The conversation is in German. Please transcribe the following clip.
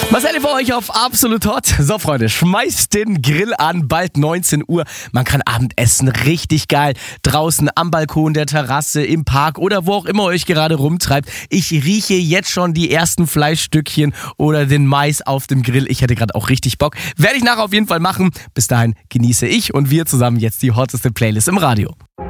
Marcel für euch auf Absolut Hot. So Freunde, schmeißt den Grill an, bald 19 Uhr. Man kann Abendessen richtig geil. Draußen am Balkon, der Terrasse, im Park oder wo auch immer euch gerade rumtreibt. Ich rieche jetzt schon die ersten Fleischstückchen oder den Mais auf dem Grill. Ich hätte gerade auch richtig Bock. Werde ich nachher auf jeden Fall machen. Bis dahin genieße ich und wir zusammen jetzt die hotteste Playlist im Radio.